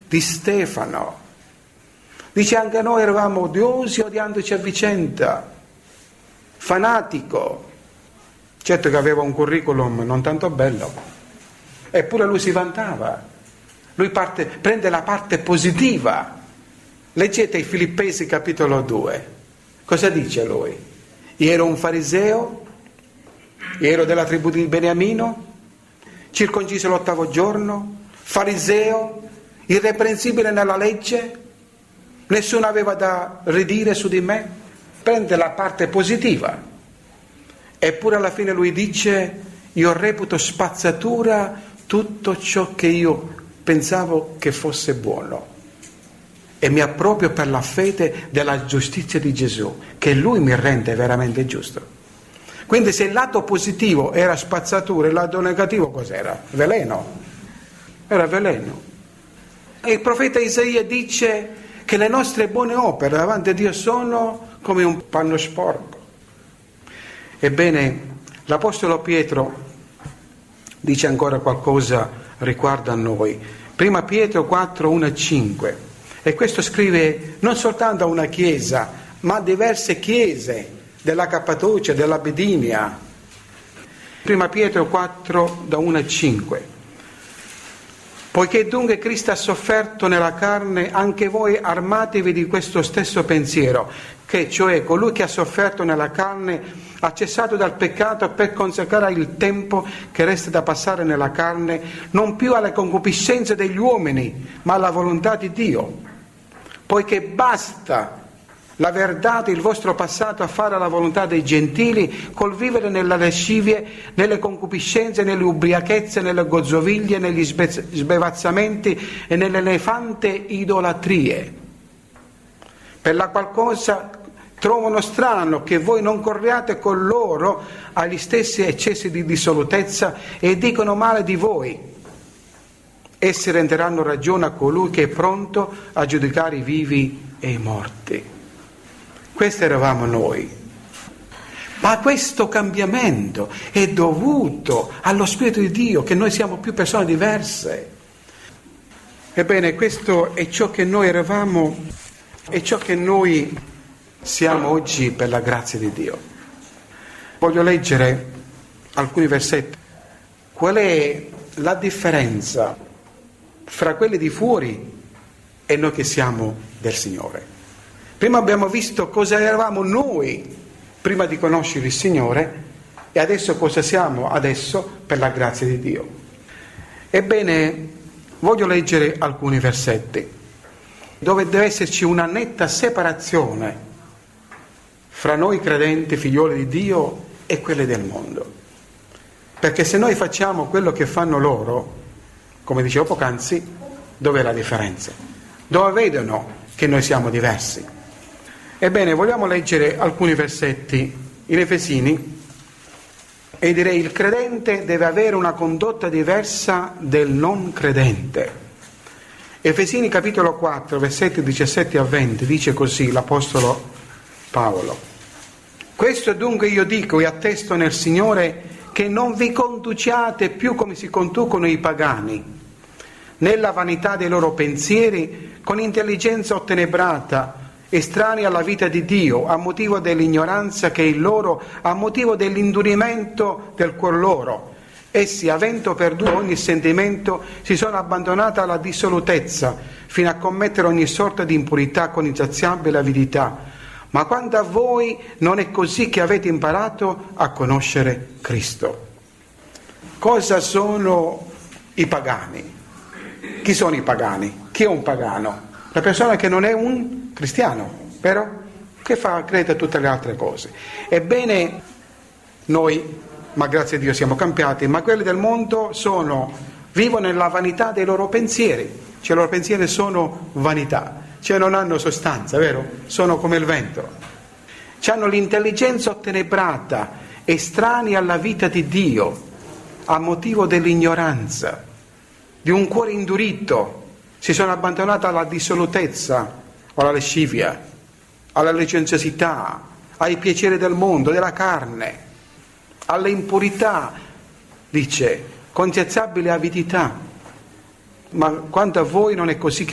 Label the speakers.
Speaker 1: di Stefano. Dice anche noi eravamo odiosi, odiandoci a vicenda, fanatico. Certo che aveva un curriculum non tanto bello, eppure lui si vantava. Lui prende la parte positiva. Leggete i Filippesi capitolo 2. Cosa dice lui? Io ero un fariseo, io ero della tribù di Beniamino, circonciso l'8° giorno, fariseo, irreprensibile nella legge, nessuno aveva da ridire su di me. Prende la parte positiva. Eppure alla fine lui dice: io reputo spazzatura tutto ciò che io pensavo che fosse buono e mi approprio per la fede della giustizia di Gesù, che lui mi rende veramente giusto. Quindi se il lato positivo era spazzatura, il lato negativo cos'era? Veleno. Era veleno. E il profeta Isaia dice che le nostre buone opere davanti a Dio sono come un panno sporco. Ebbene, l'Apostolo Pietro dice ancora qualcosa riguardo a noi. Prima Pietro 4, 1 e 5. E questo scrive non soltanto a una chiesa, ma a diverse chiese della Cappadocia, della Bidinia. Prima Pietro 4, da 1 e 5. Poiché dunque Cristo ha sofferto nella carne, anche voi armatevi di questo stesso pensiero, che cioè colui che ha sofferto nella carne ha cessato dal peccato per consacrare il tempo che resta da passare nella carne, non più alle concupiscenze degli uomini, ma alla volontà di Dio. Poiché basta l'aver dato il vostro passato a fare la volontà dei gentili, col vivere nelle lascivie, nelle concupiscenze, nelle ubriachezze, nelle gozzoviglie, negli sbevazzamenti e nelle nefande idolatrie. Per la qual cosa trovano strano che voi non corriate con loro agli stessi eccessi di dissolutezza e dicono male di voi. Essi renderanno ragione a colui che è pronto a giudicare i vivi e i morti. Questo eravamo noi. Ma questo cambiamento è dovuto allo Spirito di Dio, che noi siamo più persone diverse. Ebbene, questo è ciò che noi eravamo e ciò che noi siamo oggi per la grazia di Dio. Voglio leggere alcuni versetti. Qual è la differenza fra quelli di fuori e noi che siamo del Signore? Prima abbiamo visto cosa eravamo noi prima di conoscere il Signore e adesso cosa siamo adesso per la grazia di Dio. Ebbene, voglio leggere alcuni versetti dove deve esserci una netta separazione fra noi credenti, figlioli di Dio, e quelli del mondo. Perché se noi facciamo quello che fanno loro, come dicevo poc'anzi, dov'è la differenza? Dove vedono che noi siamo diversi? Ebbene, vogliamo leggere alcuni versetti in Efesini e direi: il credente deve avere una condotta diversa del non credente. Efesini capitolo 4, versetti 17 a 20, dice così l'Apostolo Paolo: questo dunque io dico e attesto nel Signore, che non vi conduciate più come si conducono i pagani, nella vanità dei loro pensieri, con intelligenza ottenebrata, estranei alla vita di Dio, a motivo dell'ignoranza che è in loro, a motivo dell'indurimento del cuor loro. Essi, avendo perduto ogni sentimento, si sono abbandonati alla dissolutezza, fino a commettere ogni sorta di impurità con insaziabile avidità. Ma quanto a voi non è così, che avete imparato a conoscere Cristo. Cosa sono i pagani? Chi sono i pagani? Chi è un pagano? La persona che non è un cristiano, vero? Che crede a tutte le altre cose. Ebbene, noi, ma grazie a Dio siamo cambiati, ma quelli del mondo vivono nella vanità dei loro pensieri. Cioè i loro pensieri sono vanità. Cioè non hanno sostanza, vero? Sono come il vento. Hanno l'intelligenza ottenebrata, estranei alla vita di Dio, a motivo dell'ignoranza, di un cuore indurito. Si sono abbandonati alla dissolutezza, alla lascivia, alla licenziosità, ai piaceri del mondo, della carne, alle impurità, dice, con insaziabile avidità. Ma quanto a voi non è così, che